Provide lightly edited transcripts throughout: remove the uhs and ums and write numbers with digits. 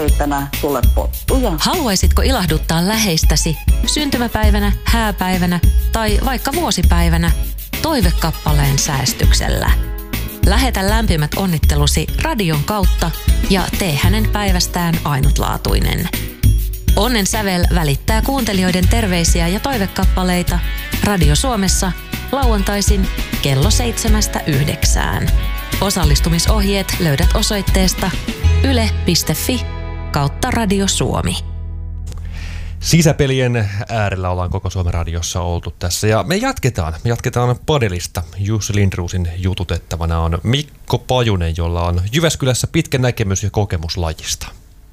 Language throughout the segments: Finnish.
Tänään sulle pottuja. Haluaisitko ilahduttaa läheistäsi syntymäpäivänä, hääpäivänä tai vaikka vuosipäivänä toivekappaleen säästyksellä? Lähetä lämpimät onnittelusi radion kautta ja tee hänen päivästään ainutlaatuinen. Onnen sävel välittää kuuntelijoiden terveisiä ja toivekappaleita Radio Suomessa lauantaisin kello 7–9. Osallistumisohjeet löydät osoitteesta yle.fi/Radio Suomi. Sisäpelien äärellä ollaan koko Suomen radiossa oltu tässä ja me jatketaan padelista. Jussi Lindrosin jututettavana on Mikko Pajunen, jolla on Jyväskylässä pitkä näkemys ja kokemus lajista.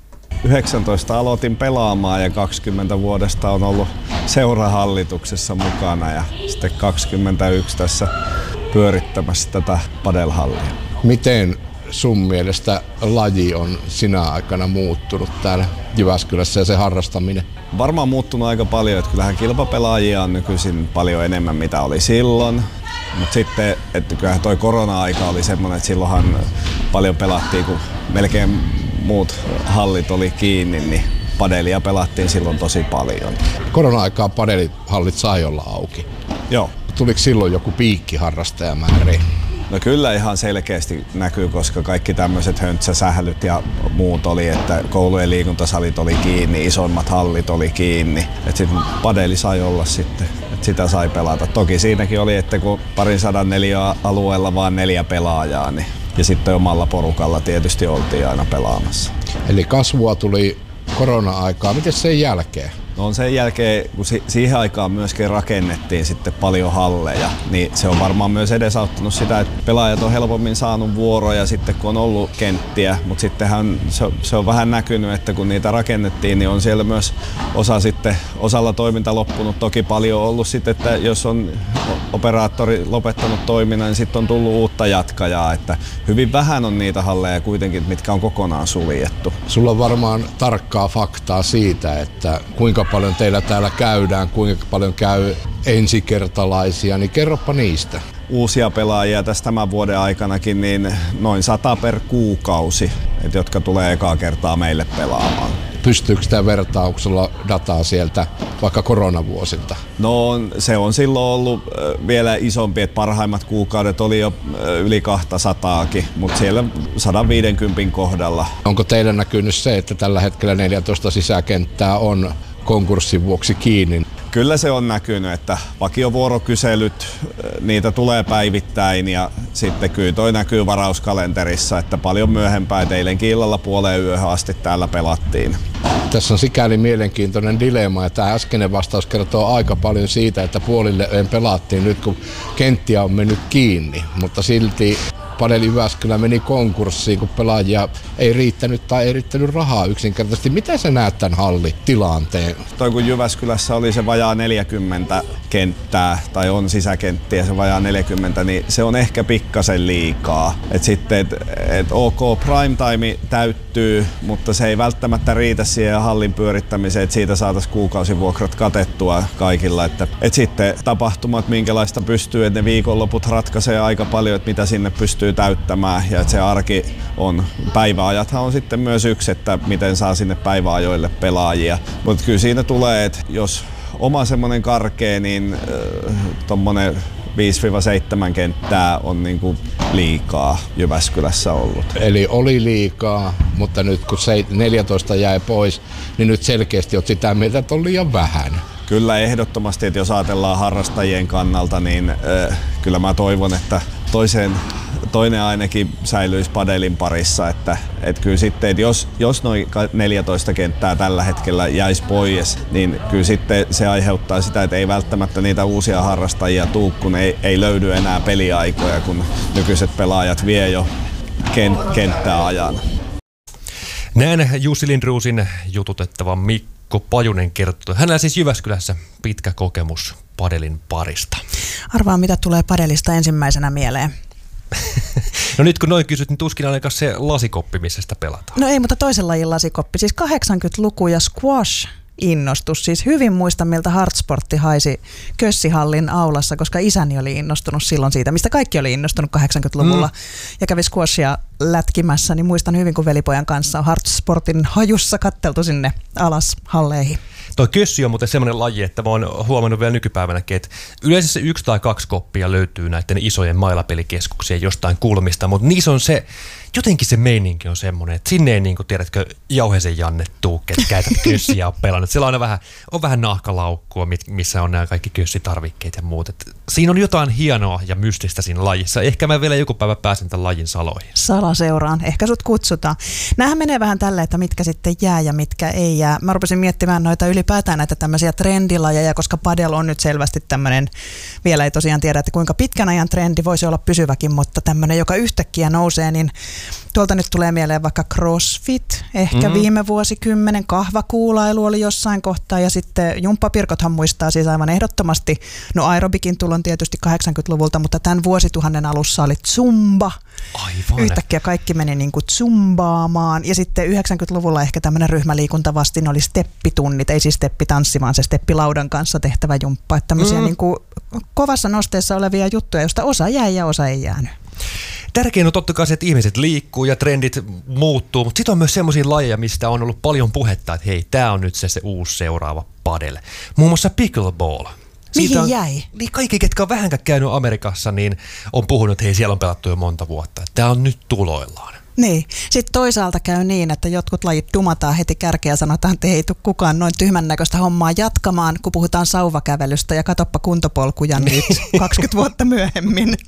19 aloitin pelaamaan ja 20 vuodesta on ollut seurahallituksessa mukana ja sitten 21 tässä pyörittämässä tätä padelhallia. Miten sun mielestä laji on sinä aikana muuttunut täällä Jyväskylässä ja se harrastaminen? Varmaan muuttunut aika paljon, että kyllähän kilpapelaajia on nykyisin paljon enemmän mitä oli silloin. Mutta sitten, että kyllähän toi korona-aika oli semmoinen, että silloinhan paljon pelattiin, kun melkein muut hallit oli kiinni, niin padelia pelattiin silloin tosi paljon. Korona-aikaa padelihallit sai olla auki. Joo. Tuliko silloin joku piikki harrastajamääriin? No kyllä ihan selkeästi näkyy, koska kaikki tämmöiset höntsäsählyt ja muut oli, että koulujen liikuntasalit oli kiinni, isommat hallit oli kiinni. Että sitten padeli sai olla sitten, että sitä sai pelata. Toki siinäkin oli, että kun 204 alueella vaan 4 pelaajaa, niin, ja sitten omalla porukalla tietysti oltiin aina pelaamassa. Eli kasvua tuli korona-aikaa. Miten sen jälkeen? No sen jälkeen, kun siihen aikaan myöskin rakennettiin sitten paljon halleja, niin se on varmaan myös edesauttanut sitä, että pelaajat on helpommin saanut vuoroja sitten kun on ollut kenttiä, mutta sittenhän se on vähän näkynyt, että kun niitä rakennettiin, niin on siellä myös osalla toiminta loppunut. Toki paljon ollut sitten, että jos on operaattori lopettanut toiminnan, niin sitten on tullut uutta jatkajaa, että hyvin vähän on niitä halleja kuitenkin, mitkä on kokonaan suljettu. Sulla on varmaan tarkkaa faktaa siitä, että kuinka paljon teillä täällä käydään, kuinka paljon käy ensikertalaisia, niin kerropa niistä. Uusia pelaajia tässä tämän vuoden aikanakin, niin noin 100 per kuukausi, jotka tulee ekaa kertaa meille pelaamaan. Pystyykö sitä vertauksella dataa sieltä vaikka koronavuosilta? No se on silloin ollut vielä isompi, että parhaimmat kuukaudet oli jo yli 200kin, mutta siellä 150 kohdalla. Onko teillä näkynyt se, että tällä hetkellä 14 sisäkenttää on konkurssin vuoksi kiinni? Kyllä se on näkynyt, että vakiovuorokyselyt, niitä tulee päivittäin ja sitten kyllä toi näkyy varauskalenterissa, että paljon myöhempään eilenkin illalla puoleen yöhön asti täällä pelattiin. Tässä on sikäli mielenkiintoinen dilemma ja tämä äskeinen vastaus kertoo aika paljon siitä, että puolille pelattiin nyt kun kenttiä on mennyt kiinni, mutta silti Padel Jyväskylä meni konkurssiin, kun pelaajia ei riittänyt tai ei riittänyt rahaa yksinkertaisesti. Miten sä näet tämän hallitilanteen? Toi kun Jyväskylässä oli se vajaa 40 kenttää, tai on sisäkenttiä se vajaa 40, niin se on ehkä pikkasen liikaa. Et sitten, ok, prime time täyttyy, mutta se ei välttämättä riitä siihen hallin pyörittämiseen, että siitä saataisiin kuukausivuokrat katettua kaikilla. Et sitten tapahtumat, minkälaista pystyy, että ne viikonloput ratkaisee aika paljon, että mitä sinne pystyy täyttämään ja että se arki on. Päiväajathan on sitten myös yksi, että miten saa sinne päiväajoille pelaajia. Mutta kyllä siinä tulee, että jos oma semmoinen karkea, niin tommonen 5-7 kenttää on niinku liikaa Jyväskylässä ollut. Eli oli liikaa, mutta nyt kun 14 jäi pois, niin nyt selkeästi olet sitä mieltä, että on liian vähän. Kyllä ehdottomasti, että jos ajatellaan harrastajien kannalta, niin kyllä mä toivon, että toinen ainakin säilyisi padelin parissa. Että kyllä sitten, että jos noin 14 kenttää tällä hetkellä jäisi pois, niin kyllä sitten se aiheuttaa sitä, että ei välttämättä niitä uusia harrastajia tuu, kun ei löydy enää peliaikoja, kun nykyiset pelaajat vie jo kenttää ajan. Näin Jussi Lindrosin jututettavan Mikko Pajunen kertoo. Hänellä siis Jyväskylässä pitkä kokemus padelin parista. Arvaa, mitä tulee padelista ensimmäisenä mieleen. No nyt kun noin kysyt, niin tuskin ainakaan se lasikoppi, missä sitä pelataan. No ei, mutta toisen lajin lasikoppi. Siis 80-luku ja squash innostus. Siis hyvin muistan, miltä Hartsportti haisi Kössihallin aulassa, koska isäni oli innostunut silloin siitä, mistä kaikki oli innostunut 80-luvulla ja kävi squashia lätkimässä, niin muistan hyvin, kun velipojan kanssa on Hartsportin hajussa katteltu sinne alas halleihin. Toi kössi on muuten semmoinen laji, että mä oon huomannut vielä nykypäivänäkin, että yleensä se 1 tai 2 koppia löytyy näiden isojen mailapelikeskuksien jostain kulmista, mutta niissä on se, jotenkin se meininki on semmoinen, että sinne ei niinku, tiedätkö, Jauhesen Janne tuu, ketkä kössiä on pelannut. Siellä on vähän nahkalaukkua, missä on nämä kaikki kössitarvikkeet ja muut. Et siinä on jotain hienoa ja mystistä siinä lajissa. Ehkä mä vielä joku päivä pääsen tämän lajin saloihin. Salaseuraan. Ehkä sut kutsutaan. Nämähän menee vähän tälleen, että mitkä sitten jää ja mitkä ei jää. Mä rupesin miettimään noita ylipäätään näitä tämmöisiä trendilajeja, koska padel on nyt selvästi tämmöinen, vielä ei tosiaan tiedä, että kuinka pitkän ajan trendi voisi olla pysyväkin, mutta tämmöinen, joka yhtäkkiä nousee, niin tuolta nyt tulee mieleen vaikka CrossFit, ehkä viime vuosikymmenen kahvakuulailu oli jossain kohtaa ja sitten jumppapirkothan muistaa siis aivan ehdottomasti, no aerobikin tulon tietysti 80-luvulta, mutta tämän vuosituhannen alussa oli zumba. Aivan. Yhtäkkiä kaikki meni niin kuin zumbaamaan ja sitten 90-luvulla ehkä tämmöinen ryhmäliikuntavastin oli steppitunnit, ei siis steppitanssi, vaan se steppilaudan kanssa tehtävä jumppa, että tämmöisiä niin kuin kovassa nosteessa olevia juttuja, joista osa jäi ja osa ei jäänyt. Tärkein on totta kai se, että ihmiset liikkuu ja trendit muuttuu, mutta sitten on myös semmoisia lajeja, mistä on ollut paljon puhetta, että hei, tää on nyt se uusi seuraava padel. Muun muassa pickleball. Mihin jäi? Niin kaikki, ketkä on vähänkään käynyt Amerikassa, niin on puhunut, että hei, siellä on pelattu jo monta vuotta. Tää on nyt tuloillaan. Niin. Sitten toisaalta käy niin, että jotkut lajit dumataan heti kärkeä ja sanotaan, että ei tule kukaan noin tyhmän näköistä hommaa jatkamaan, kun puhutaan sauvakävelystä ja katoppa kuntopolkuja nyt 20 vuotta myöhemmin.